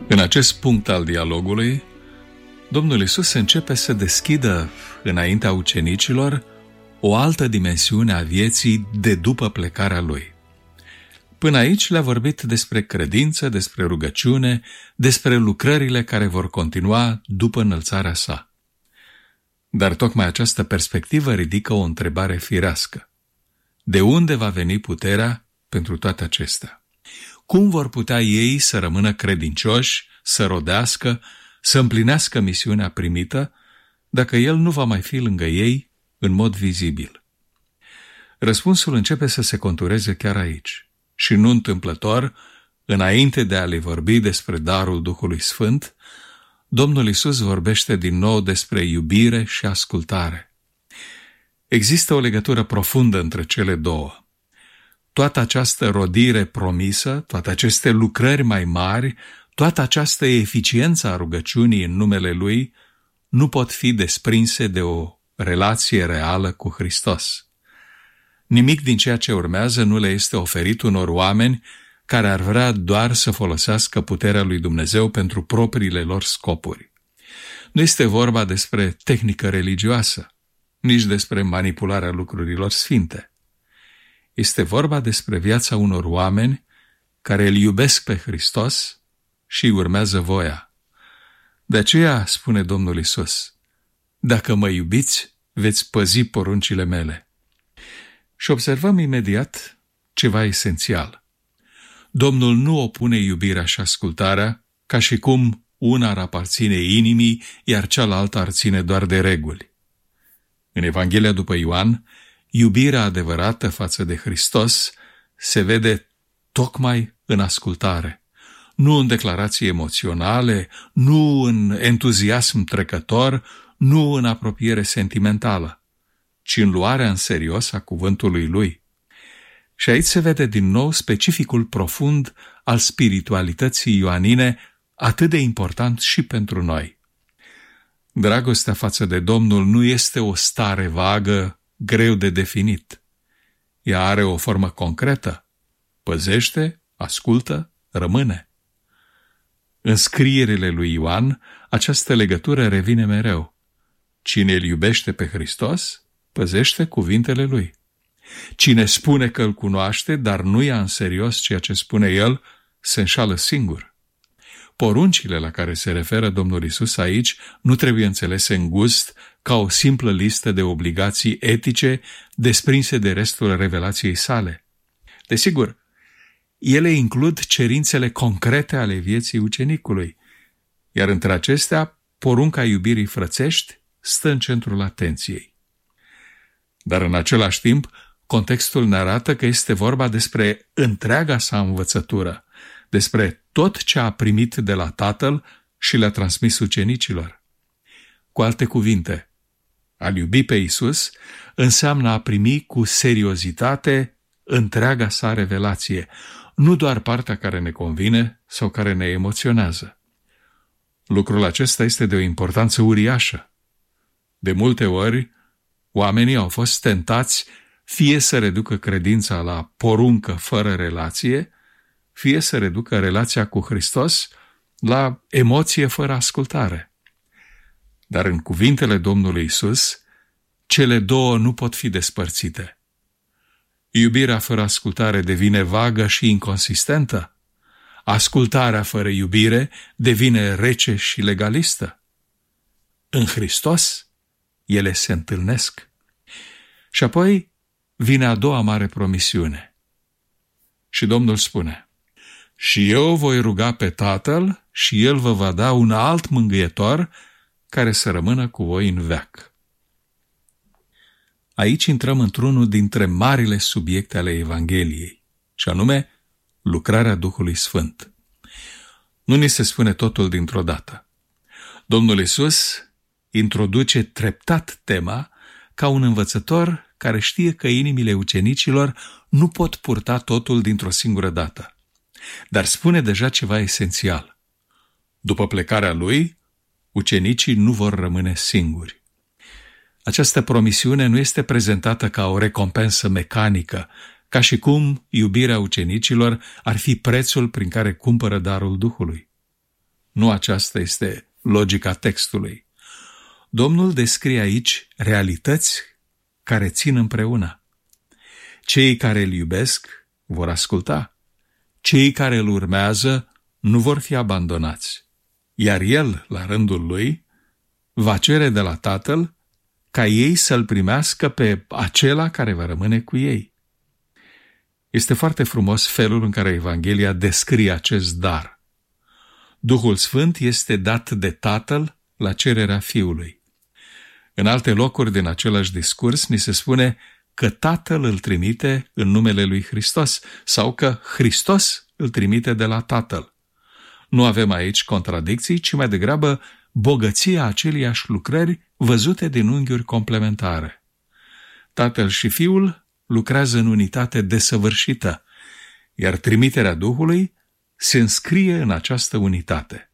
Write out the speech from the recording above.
În acest punct al dialogului, Domnul Iisus începe să deschidă înaintea ucenicilor o altă dimensiune a vieții de după plecarea Lui. Până aici le-a vorbit despre credință, despre rugăciune, despre lucrările care vor continua după înălțarea sa. Dar tocmai această perspectivă ridică o întrebare firească. De unde va veni puterea pentru toate acestea? Cum vor putea ei să rămână credincioși, să rodească, să împlinească misiunea primită, dacă El nu va mai fi lângă ei în mod vizibil? Răspunsul începe să se contureze chiar aici. Și nu întâmplător, înainte de a le vorbi despre darul Duhului Sfânt, Domnul Iisus vorbește din nou despre iubire și ascultare. Există o legătură profundă între cele două. Toată această rodire promisă, toate aceste lucrări mai mari, toată această eficiență a rugăciunii în numele Lui nu pot fi desprinse de o relație reală cu Hristos. Nimic din ceea ce urmează nu le este oferit unor oameni care ar vrea doar să folosească puterea lui Dumnezeu pentru propriile lor scopuri. Nu este vorba despre tehnică religioasă, nici despre manipularea lucrurilor sfinte. Este vorba despre viața unor oameni care îl iubesc pe Hristos și îi urmează voia. De aceea spune Domnul Iisus: dacă mă iubiți, veți păzi poruncile mele. Și observăm imediat ceva esențial. Domnul nu opune iubirea și ascultarea ca și cum una ar aparține inimii, iar cealaltă ar ține doar de reguli. În Evanghelia după Ioan, iubirea adevărată față de Hristos se vede tocmai în ascultare, nu în declarații emoționale, nu în entuziasm trecător, nu în apropiere sentimentală, ci în luarea în serios a cuvântului Lui. Și aici se vede din nou specificul profund al spiritualității ioanine, atât de important și pentru noi. Dragostea față de Domnul nu este o stare vagă, greu de definit. Ea are o formă concretă. Păzește, ascultă, rămâne. În scrierile lui Ioan, această legătură revine mereu. Cine îl iubește pe Hristos, păzește cuvintele Lui. Cine spune că îl cunoaște, dar nu ia în serios ceea ce spune El, se înșală singur. Poruncile la care se referă Domnul Iisus aici nu trebuie înțelese în gust ca o simplă listă de obligații etice desprinse de restul revelației sale. Desigur, ele includ cerințele concrete ale vieții ucenicului, iar între acestea, porunca iubirii frățești stă în centrul atenției. Dar în același timp, contextul ne arată că este vorba despre întreaga sa învățătură, despre tot ce a primit de la Tatăl și le-a transmis ucenicilor. Cu alte cuvinte, a-L iubi pe Iisus înseamnă a primi cu seriozitate întreaga sa revelație, nu doar partea care ne convine sau care ne emoționează. Lucrul acesta este de o importanță uriașă. De multe ori, oamenii au fost tentați fie să reducă credința la poruncă fără relație, fie să reducă relația cu Hristos la emoție fără ascultare. Dar în cuvintele Domnului Iisus, cele două nu pot fi despărțite. Iubirea fără ascultare devine vagă și inconsistentă. Ascultarea fără iubire devine rece și legalistă. În Hristos, ele se întâlnesc. Și apoi vine a doua mare promisiune. Și Domnul spune: și eu voi ruga pe Tatăl și El vă va da un alt mângâietor care să rămână cu voi în veac. Aici intrăm într-unul dintre marile subiecte ale Evangheliei, și anume lucrarea Duhului Sfânt. Nu ni se spune totul dintr-o dată. Domnul Iisus introduce treptat tema ca un învățător care știe că inimile ucenicilor nu pot purta totul dintr-o singură dată. Dar spune deja ceva esențial. După plecarea Lui, ucenicii nu vor rămâne singuri. Această promisiune nu este prezentată ca o recompensă mecanică, ca și cum iubirea ucenicilor ar fi prețul prin care cumpără darul Duhului. Nu aceasta este logica textului. Domnul descrie aici realități care țin împreună. Cei care îl iubesc vor asculta. Cei care îl urmează nu vor fi abandonați. Iar el, la rândul lui, va cere de la Tatăl ca ei să-l primească pe acela care va rămâne cu ei. Este foarte frumos felul în care Evanghelia descrie acest dar. Duhul Sfânt este dat de Tatăl la cererea Fiului. În alte locuri din același discurs ni se spune că Tatăl îl trimite în numele lui Hristos sau că Hristos îl trimite de la Tatăl. Nu avem aici contradicții, ci mai degrabă bogăția aceleiași lucrări văzute din unghiuri complementare. Tatăl și Fiul lucrează în unitate desăvârșită, iar trimiterea Duhului se înscrie în această unitate.